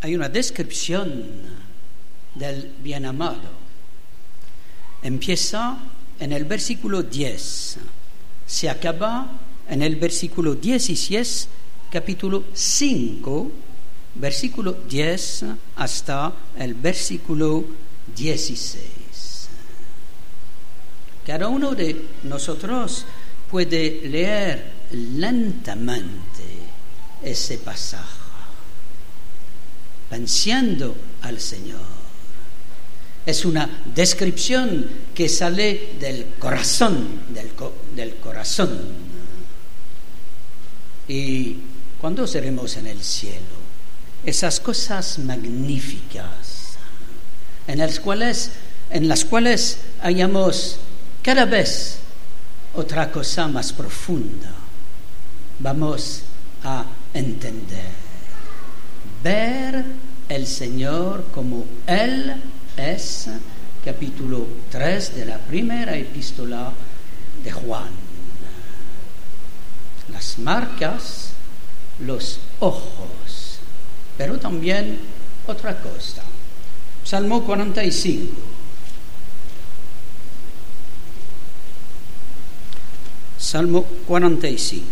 hay una descripción del bien amado. Empieza en el versículo 10, se acaba en el versículo 16, capítulo 5, versículo 10 hasta el versículo 16. Cada uno de nosotros puede leer lentamente ese pasaje, pensando al Señor. Es una descripción que sale del corazón, del corazón. Y cuando seremos en el cielo, esas cosas magníficas, en las cuales hallamos cada vez otra cosa más profunda, vamos a entender, ver el Señor como Él es, capítulo 3 de la primera epístola de Juan. Las marcas, los ojos, pero también otra cosa. Salmo 45. Salmo 45.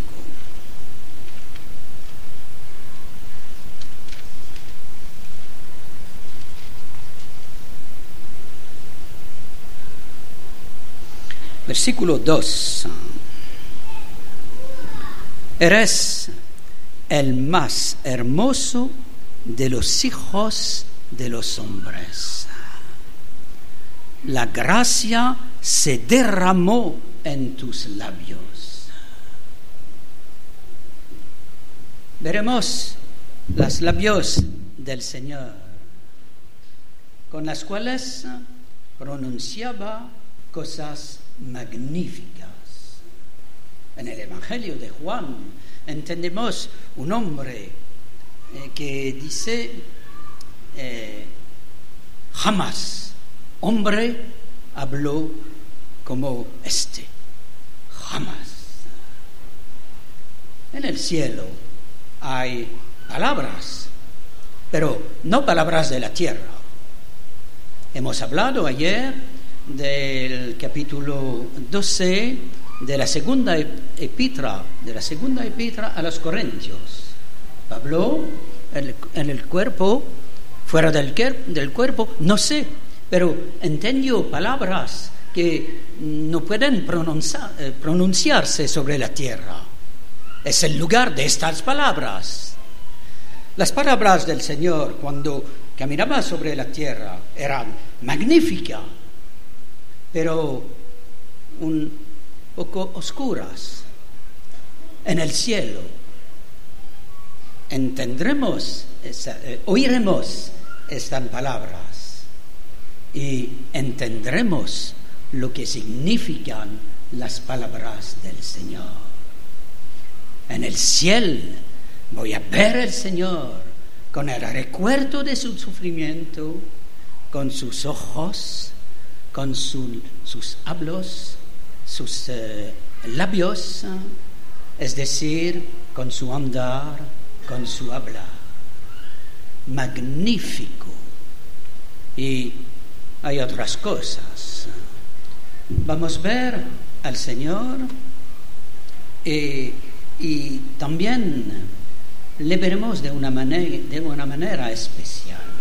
Versículo 2. Eres el más hermoso de los hijos de los hombres. La gracia se derramó en tus labios. Veremos los labios del Señor, con las cuales pronunciaba cosas magníficas. En el Evangelio de Juan entendemos un hombre que dice jamás hombre habló como este, jamás. En el cielo hay palabras, pero no palabras de la tierra. Hemos hablado ayer del capítulo 12 de la segunda epístola a los Corintios. Pablo, en el cuerpo, fuera del cuerpo, no sé, pero entendió palabras que no pueden pronunciarse sobre la tierra. Es el lugar de estas palabras. Las palabras del Señor cuando caminaba sobre la tierra eran magníficas, pero un poco oscuras. En el cielo oiremos estas palabras y entendremos lo que significan las palabras del Señor. En el cielo voy a ver al Señor con el recuerdo de su sufrimiento, con sus ojos, con sus sus labios, es decir, con su andar, con su hablar. Magnífico. Y hay otras cosas. Vamos a ver al Señor y también le veremos de una manera especial.